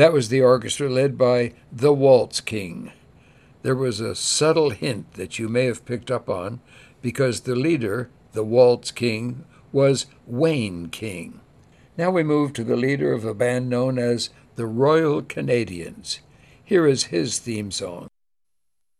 That was the orchestra led by the Waltz King. There was a subtle hint that you may have picked up on because the leader, the Waltz King, was Wayne King. Now we move to the leader of a band known as the Royal Canadians. Here is his theme song.